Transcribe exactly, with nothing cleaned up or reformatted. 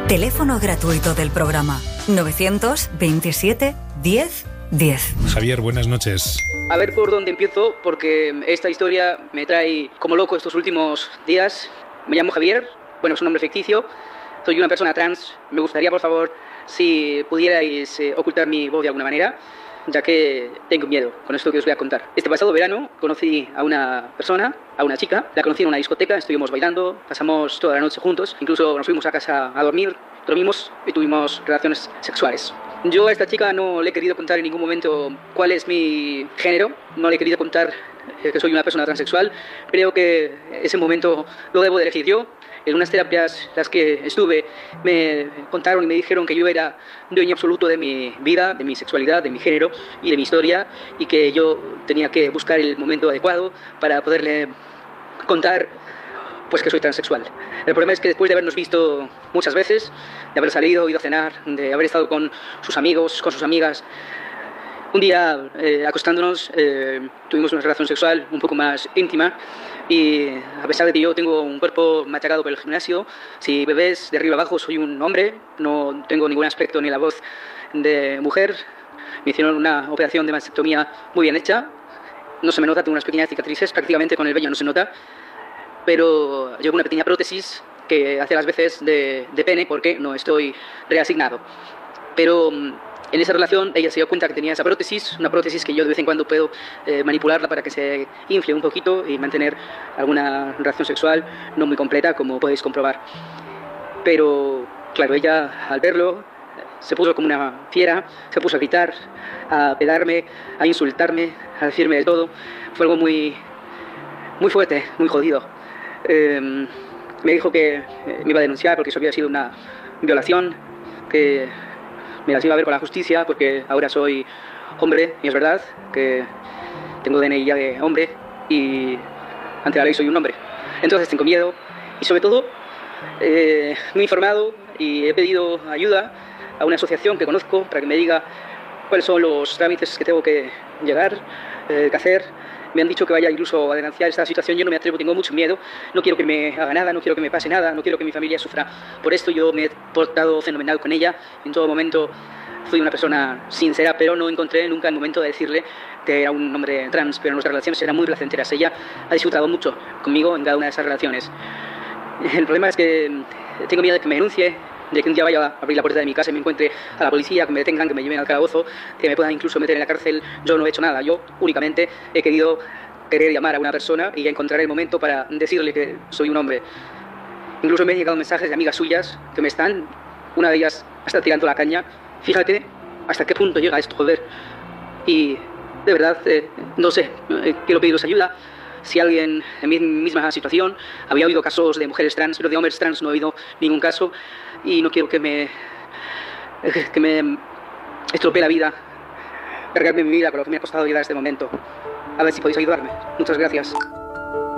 Teléfono gratuito del programa novecientos veintisiete diez diez. Javier, buenas noches. A ver por dónde empiezo, porque esta historia me trae como loco estos últimos días. Me llamo Javier, bueno, es un nombre ficticio. Soy una persona trans. Me gustaría, por favor, si pudierais eh, ocultar mi voz de alguna manera, ya que tengo miedo con esto que os voy a contar. Este pasado verano conocí a una persona, a una chica. La conocí en una discoteca, estuvimos bailando, pasamos toda la noche juntos. Incluso nos fuimos a casa a dormir, dormimos y tuvimos relaciones sexuales. Yo a esta chica no le he querido contar en ningún momento cuál es mi género, no le he querido contar eh, que soy una persona transexual. Creo que ese momento lo debo de elegir yo. En unas terapias las que estuve me contaron y me dijeron que yo era dueño absoluto de mi vida, de mi sexualidad, de mi género y de mi historia, y que yo tenía que buscar el momento adecuado para poderle contar pues que soy transexual. El problema es que después de habernos visto muchas veces, de haber salido, ido a cenar, de haber estado con sus amigos, con sus amigas, un día eh, acostándonos eh, tuvimos una relación sexual un poco más íntima, y a pesar de que yo tengo un cuerpo machacado por el gimnasio, si me ves de arriba abajo soy un hombre, no tengo ningún aspecto ni la voz de mujer. Me hicieron una operación de mastectomía muy bien hecha, no se me nota, tengo unas pequeñas cicatrices, prácticamente con el vello no se nota, pero llevo una pequeña prótesis que hace las veces de, de pene porque no estoy reasignado. Pero en esa relación ella se dio cuenta que tenía esa prótesis, una prótesis que yo de vez en cuando puedo eh, manipularla para que se infle un poquito y mantener alguna relación sexual no muy completa, como podéis comprobar. Pero claro, ella al verlo se puso como una fiera, se puso a gritar, a pedarme, a insultarme, a decirme de todo. Fue algo muy, muy fuerte, muy jodido. Eh, me dijo que me iba a denunciar porque eso había sido una violación, que me las iba a ver con la justicia porque ahora soy hombre, y es verdad que tengo D N I ya de hombre y ante la ley soy un hombre. Entonces tengo miedo y sobre todo eh, me he informado y he pedido ayuda a una asociación que conozco para que me diga cuáles son los trámites que tengo que llegar, eh, que hacer. Me han dicho que vaya incluso a denunciar esta situación. Yo no me atrevo, tengo mucho miedo. No quiero que me haga nada, no quiero que me pase nada, no quiero que mi familia sufra por esto. Yo me he portado fenomenal con ella. En todo momento fui una persona sincera, pero no encontré nunca el momento de decirle que era un hombre trans. Pero nuestras relaciones eran muy placenteras. Ella ha disfrutado mucho conmigo en cada una de esas relaciones. El problema es que tengo miedo de que me denuncie, de que un día vaya a abrir la puerta de mi casa y me encuentre a la policía, que me detengan, que me lleven al calabozo, que me puedan incluso meter en la cárcel. Yo no he hecho nada, yo únicamente he querido querer llamar a una persona y encontrar el momento para decirle que soy un hombre. Incluso me han llegado mensajes de amigas suyas que me están, una de ellas está tirando la caña. Fíjate hasta qué punto llega esto, joder. Y de verdad, eh, no sé, eh, quiero pediros ayuda. Si alguien en mi misma situación, había oído casos de mujeres trans, pero de hombres trans no he oído ningún caso, y no quiero que me, que me estropee la vida, cargarme mi vida con lo que me ha costado llegar a este momento. A ver si podéis ayudarme. Muchas gracias.